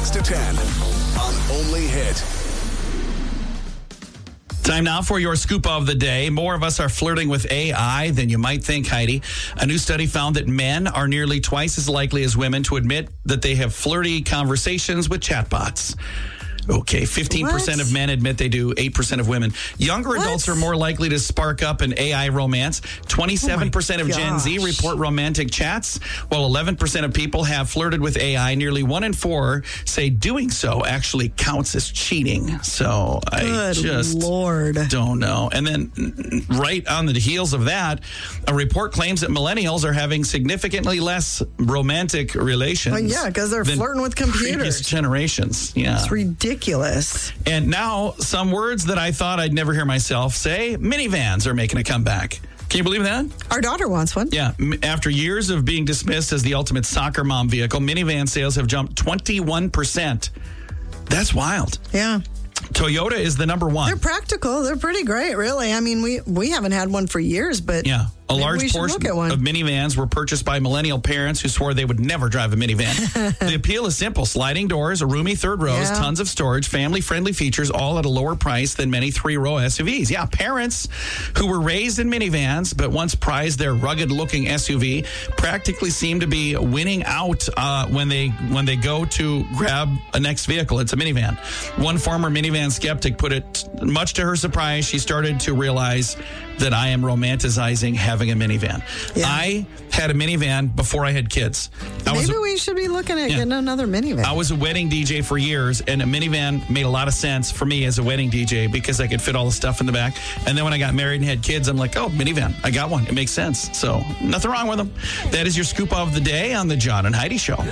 6 to 10 on Only Hit. Time now for your scoop of the day. More of us are flirting with AI than you might think, Heidi. A new study found that men are nearly twice as likely as women to admit that they have flirty conversations with chatbots. Okay, 15% of men admit they do, 8% of women. Younger adults are more likely to spark up an AI romance. 27% of Gen Z report romantic chats, while 11% of people have flirted with AI. Nearly 1 in 4 say doing so actually counts as cheating. So I just don't know. And then right on the heels of that, a report claims that millennials are having significantly less romantic relations. Yeah, because they're flirting with computers. Previous generations. Yeah. It's ridiculous. And now, some words that I thought I'd never hear myself say, minivans are making a comeback. Can you believe that? Our daughter wants one. Yeah. After years of being dismissed as the ultimate soccer mom vehicle, minivan sales have jumped 21%. That's wild. Yeah. Toyota is the number one. They're practical. They're pretty great, really. I mean, we haven't had one for years, but yeah, a large portion of minivans were purchased by millennial parents who swore they would never drive a minivan. The appeal is simple. Sliding doors, a roomy third rows, tons of storage, family-friendly features, all at a lower price than many three-row SUVs. Yeah, parents who were raised in minivans but once prized their rugged-looking SUV practically seem to be winning out when they go to grab a next vehicle. It's a minivan. One former minivan skeptic put it, much to her surprise, she started to realize that I romanticizing having a minivan. Yeah. I had a minivan before I had kids. Maybe we should be looking at getting another minivan. I was a wedding DJ for years, and a minivan made a lot of sense for me as a wedding DJ because I could fit all the stuff in the back. And then when I got married and had kids, I'm like, oh, minivan. I got one. It makes sense. So nothing wrong with them. That is your scoop of the day on the John and Heidi Show.